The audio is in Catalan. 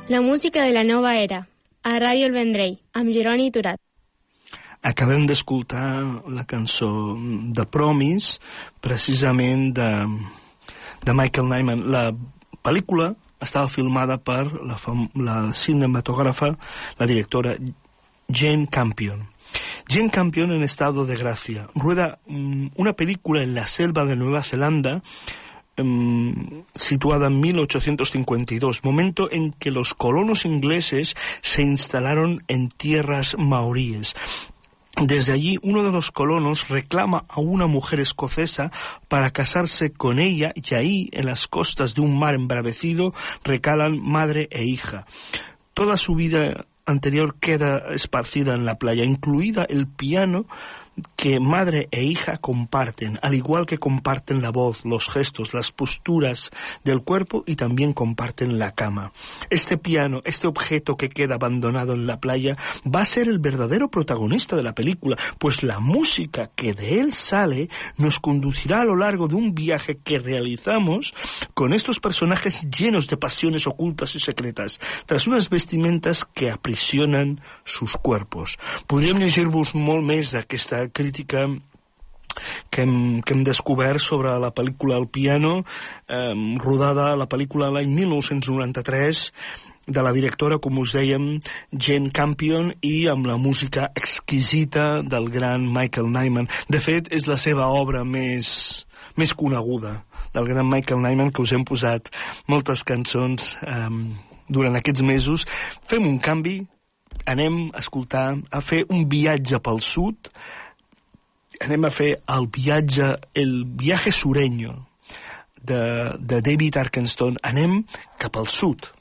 La música de la nova era, a Ràdio El Vendrell, amb Jeroni Turat. Acabem d'escoltar la cançó de Promise, precisament de Michael Nyman. La pel·lícula estava filmada per la cinematògrafa, la directora Jane Campion. Jane Campion, en estado de gracia, rueda una película en la selva de Nueva Zelanda, situada en 1852, momento en que los colonos ingleses se instalaron en tierras maoríes. Desde allí, uno de los colonos reclama a una mujer escocesa para casarse con ella, y ahí, en las costas de un mar embravecido, recalan madre e hija. Toda su vida anterior queda esparcida en la playa, incluida el piano que madre e hija comparten, al igual que comparten la voz, los gestos, las posturas del cuerpo, y también comparten la cama. Este piano, este objeto que queda abandonado en la playa, va a ser el verdadero protagonista de la película, pues la música que de él sale nos conducirá a lo largo de un viaje que realizamos con estos personajes llenos de pasiones ocultas y secretas, tras unes vestimentas que aprisionen sus cuerpos. Podríem llegir-vos molt més d'aquesta crítica que hem descobert sobre la pel·lícula El piano, rodada la pel·lícula l'any 1993, de la directora, com us dèiem, Jane Campion, i amb la música exquisita del gran Michael Nyman. De fet, és la seva obra més coneguda, del gran Michael Nyman, que us hem posat moltes cançons durant aquests mesos. Fem un canvi, anem a escoltar, a fer un viatge pel sud, anem a fer el viaje sureño de David Arkenstone. Anem cap al sud,